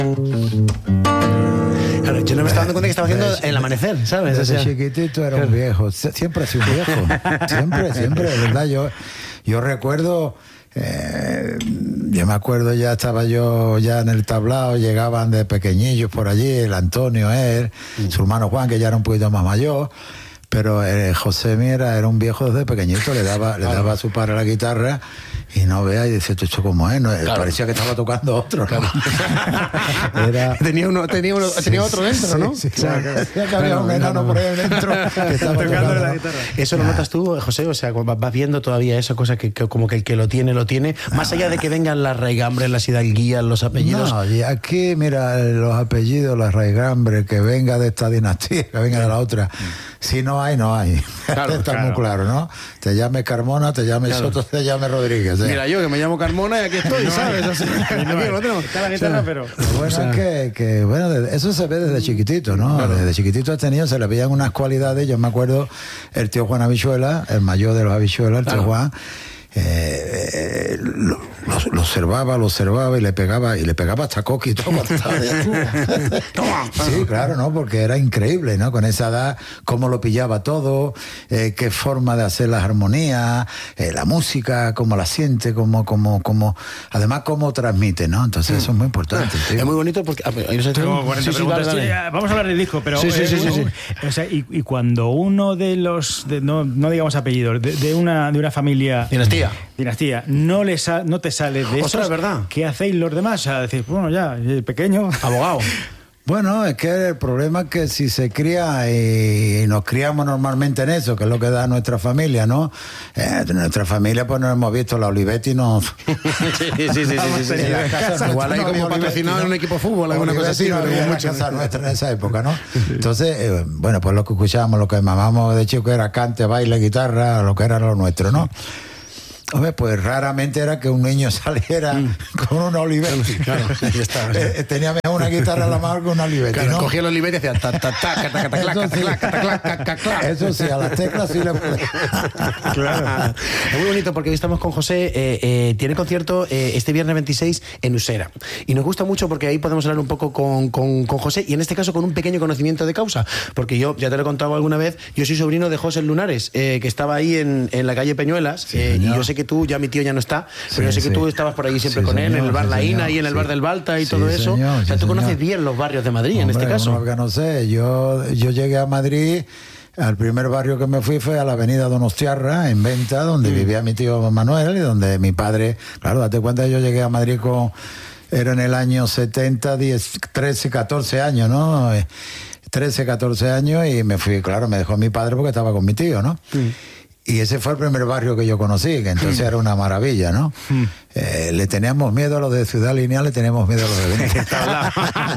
Claro, yo no me estaba dando cuenta que estaba haciendo el amanecer, ¿sabes? Desde chiquitito era un viejo. Siempre he sido un viejo. Siempre, de verdad. Yo recuerdo... yo me acuerdo, ya estaba yo ya en el tablao, llegaban de pequeñillos por allí, el Antonio, él, su hermano Juan, que ya era un poquito más mayor, pero José Mira era un viejo desde pequeñito, le daba a su padre la guitarra y no vea, y dice, ¿esto cómo es? No, parecía que estaba tocando otro, ¿no? Tenía otro dentro, ¿no? Sí, que había un enano por ahí dentro que estaba tocando la guitarra. ¿Eso lo notas tú, José? O sea, vas viendo todavía esa cosa que como que el que lo tiene, más allá de que vengan las raigambres, las hidalguías, los apellidos. No, y aquí, mira, los apellidos, las raigambres, que venga de esta dinastía, que venga de la otra. Si no hay, no hay. Claro, Está muy claro, ¿no? Te llame Carmona, te llame Soto, te llame Rodríguez. Mira, yo que me llamo Carmona y aquí estoy, ¿sabes? Así, aquí lo tenemos. Está la guitarra, pero... Lo bueno es que bueno, eso se ve desde chiquitito, ¿no? Claro. Desde chiquitito a este niño se le veían unas cualidades. Yo me acuerdo el tío Juan Habichuela, el mayor de los Habichuelas, el tío Juan, lo observaba y le pegaba hasta coqui y todo. Sí, claro, ¿no? Porque era increíble, ¿no? Con esa edad, cómo lo pillaba todo, qué forma de hacer las armonías, la música, cómo la siente, además cómo transmite, ¿no? Entonces eso es muy importante, tío. Es muy bonito porque... Vamos a hablar del disco, pero... Sí. O sea, y cuando uno de los... no digamos apellidos, de una familia... Dinastía, no te sale de eso. Es verdad. ¿Qué hacéis los demás? O sea, decís, bueno, ya, pequeño. Abogado. Bueno, es que el problema es que si se cría y nos criamos normalmente en eso, que es lo que da nuestra familia, ¿no? Nuestra familia, pues no hemos visto la Olivetti, no. Sí. Igual hay como patrocinado en un equipo de fútbol, alguna cosa así. No había la casa nuestra en esa época, ¿no? Entonces, bueno, pues lo que escuchábamos, lo que mamábamos de chico era cante, baile, guitarra, lo que era lo nuestro, ¿no? Hombre, pues raramente era que un niño saliera con una Olivetti. Claro, tenía mejor una guitarra a la mano que una Olivetti, claro, ¿no? Cogía la Olivetti y hacía eso sí, a las teclas sí le puede. Claro. Es muy bonito porque hoy estamos con José. Tiene concierto este viernes 26 en Usera. Y nos gusta mucho porque ahí podemos hablar un poco con José, y en este caso con un pequeño conocimiento de causa. Porque yo, ya te lo he contado alguna vez, yo soy sobrino de José Lunares, que estaba ahí en la calle Peñuelas. Y yo sé que tú, ya mi tío ya no está, pero yo sé que tú estabas por ahí siempre con él, en el bar La Ina y en el bar del Balta y todo eso. O sea, tú conoces bien los barrios de Madrid, en este caso. No sé, yo llegué a Madrid, al primer barrio que me fui fue a la avenida Donostiarra, en Venta, donde vivía mi tío Manuel y donde mi padre, claro, date cuenta, yo llegué a Madrid era en el año 70, 13, 14 años, ¿no? 13, 14 años, y me fui, claro, me dejó mi padre porque estaba con mi tío, ¿no? Y ese fue el primer barrio que yo conocí, que entonces era una maravilla, ¿no? Le teníamos miedo a los de Ciudad Lineal, le teníamos miedo a los de Benítez.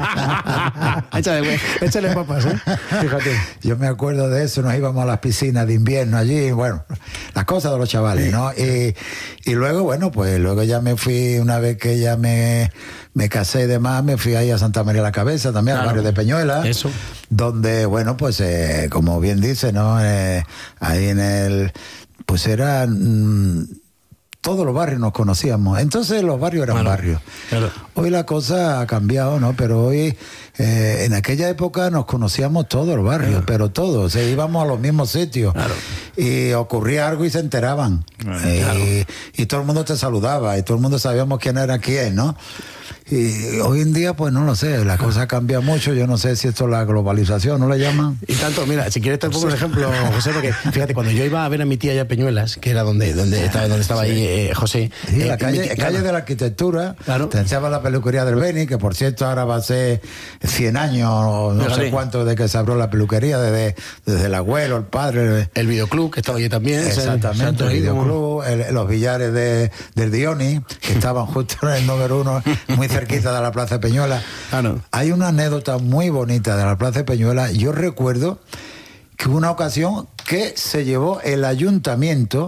Échale papas, ¿eh? Fíjate, yo me acuerdo de eso, nos íbamos a las piscinas de invierno allí, bueno, las cosas de los chavales, ¿no? Y luego, bueno, pues luego ya me fui, una vez que ya me casé y demás, me fui ahí a Santa María la Cabeza, también al barrio de Peñuela. Eso. Donde, bueno, pues como bien dice, ¿no? Ahí en el... Pues era... todos los barrios nos conocíamos. Entonces los barrios eran barrios. Claro. Hoy la cosa ha cambiado, ¿no? Pero hoy, en aquella época nos conocíamos todos los barrios, pero todos. Íbamos a los mismos sitios. Claro. Y ocurría algo y se enteraban. Y todo el mundo te saludaba y todo el mundo sabíamos quién era quién, ¿no? Y hoy en día, pues no lo sé, la cosa ha cambiado mucho. Yo no sé si esto es la globalización, ¿no le llaman? Y tanto, mira, si quieres te pongo un ejemplo, José, porque fíjate, cuando yo iba a ver a mi tía allá Peñuelas, que era donde estaba ahí José. Sí, la calle de la arquitectura, claro. Te enseñaba la peluquería del Beni, que por cierto ahora va a ser 100 años, no sé cuánto, de que se abrió la peluquería, desde el abuelo, el padre. El videoclub, que estaba allí también. Exactamente, el videoclub, los billares del Dioni, que estaban justo en el número 1, muy cerquita de la Plaza de Peñuela. Hay una anécdota muy bonita de la Plaza de Peñuela. Yo recuerdo que hubo una ocasión que se llevó el ayuntamiento,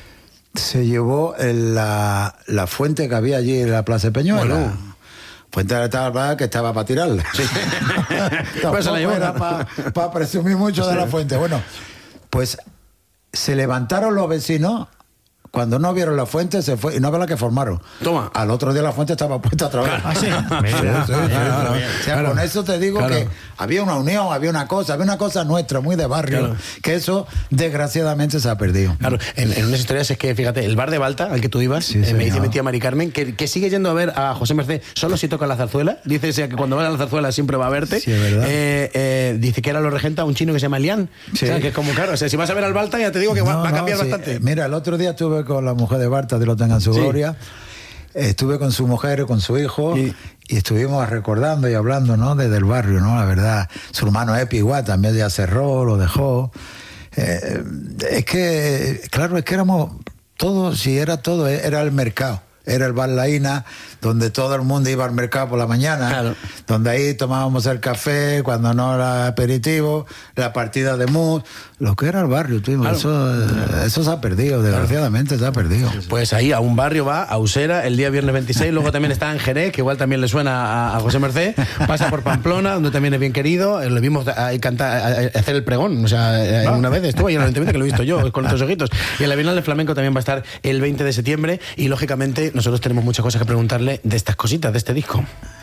la fuente que había allí en la Plaza de Peñuela. Bueno. Fuente de la que estaba para tirarla. Sí. Pues se la llevó. Era para presumir mucho de la fuente. Bueno, pues se levantaron los vecinos cuando no vieron la fuente, se fue, y no ve la que formaron. Toma. Al otro día la fuente estaba puesta otra vez. ¿Ah, sí? O sea, con eso te digo que había una unión, había una cosa nuestra, muy de barrio, que eso desgraciadamente se ha perdido. Claro, en unas historias es que, fíjate, el bar de Balta, al que tú ibas, me dice mi tía Mari Carmen, que sigue yendo a ver a José Mercé solo si toca la zarzuela. Dice que cuando va a la zarzuela siempre va a verte. Sí, es verdad. Dice que era lo regenta un chino que se llama Lian. Sí. O sea, que es como, claro, o sea, si vas a ver al Balta ya te digo que va a cambiar bastante. Mira, el otro día estuve con la mujer de Barta, Dios lo tenga en su gloria. Estuve con su mujer, con su hijo, y estuvimos recordando y hablando, ¿no? Desde el barrio, ¿no? La verdad, su hermano Epi igual también ya cerró, lo dejó. Es que, claro, es que éramos todos, si era todo, era el mercado. Era el Bar Laína, donde todo el mundo iba al mercado por la mañana, donde ahí tomábamos el café, cuando no era aperitivo, la partida de mus, lo que era el barrio, tío. Eso se ha perdido, desgraciadamente se ha perdido. Pues ahí a un barrio va, a Usera, el día viernes 26, luego también está en Jerez, que igual también le suena a José Mercé, pasa por Pamplona, donde también es bien querido, le vimos hacer el pregón, o sea, una vez estuvo ahí en el Ayuntamiento, que lo he visto yo, con otros ojitos, y en la Bienal de Flamenco también va a estar el 20 de septiembre, y lógicamente nosotros tenemos muchas cosas que preguntarle de estas cositas, de este disco.